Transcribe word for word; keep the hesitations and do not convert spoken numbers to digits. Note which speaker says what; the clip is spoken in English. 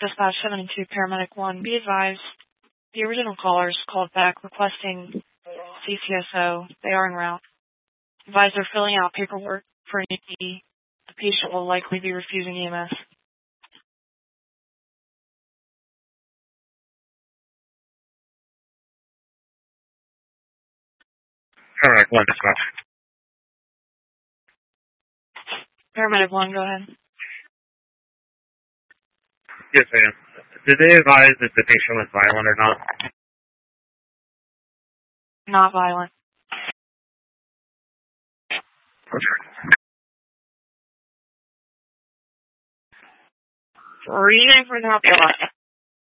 Speaker 1: Dispatch seven two, Paramedic one. Be advised, the original callers called back requesting C C S O. They are en route. Advise they're filling out paperwork for an E D. The patient will likely be refusing E M S.
Speaker 2: Paramedic one, dispatch.
Speaker 1: Paramedic one, go ahead.
Speaker 2: Yes, ma'am. Did they advise if the patient was violent or not?
Speaker 1: Not violent. Reading for the help.